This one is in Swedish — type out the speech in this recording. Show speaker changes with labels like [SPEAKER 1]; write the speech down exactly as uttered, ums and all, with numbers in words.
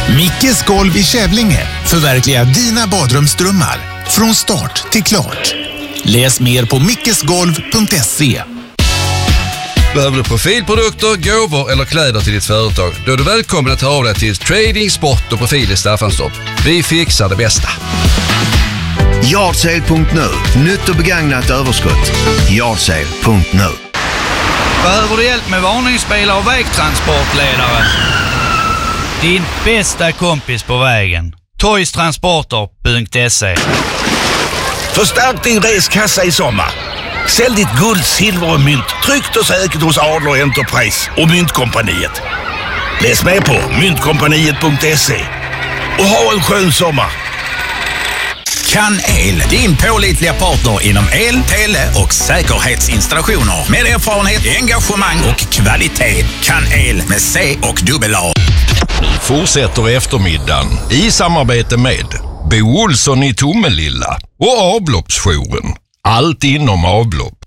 [SPEAKER 1] Mickes golv i Kävlinge förverkligar dina badrumsdrömmar från start till klart. Läs mer på mickesgolv punkt se.
[SPEAKER 2] Behöver du profilprodukter, gåvor eller kläder till ditt företag? Då är du välkommen att höra av dig till Trading Sport och Profil i Staffanstorp. Vi fixar det bästa.
[SPEAKER 3] Yardsale punkt nu. Nytt och begagnat överskott. Yardsale punkt nu.
[SPEAKER 4] Behöver du hjälp med varningsspelare och vägtransportledare? Din bästa kompis på vägen. toys transporter punkt se.
[SPEAKER 5] Förstärk din reskassa i sommar. Sälj ditt guld, silver och mynt tryggt och säkert hos Adler Enterprise och Myntkompaniet. Läs med på myntkompaniet punkt se och ha en skön sommar.
[SPEAKER 6] Kan El, din pålitliga partner inom el, tele och säkerhetsinstallationer. Med erfarenhet, engagemang och kvalitet. Kan El med C och dubbel A.
[SPEAKER 7] Fortsätter eftermiddagen i samarbete med Bo Olsson i Tomelilla och avloppsjouren. Allt inom avlopp.